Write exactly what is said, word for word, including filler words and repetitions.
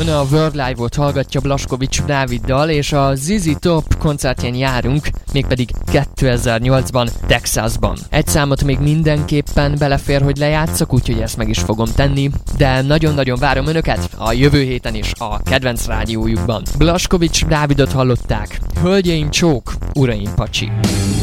Ön a World Live-ot hallgatja Blaskovics Dáviddal, és a zé zé Top koncertjén járunk, mégpedig kétezer-nyolcban Texasban. Egy számot még mindenképpen belefér, hogy lejátszok, úgyhogy ezt meg is fogom tenni, de nagyon-nagyon várom önöket a jövő héten is a kedvenc rádiójukban. Blaskovics Dávidot hallották. Hölgyeim csók, uraim pacsi.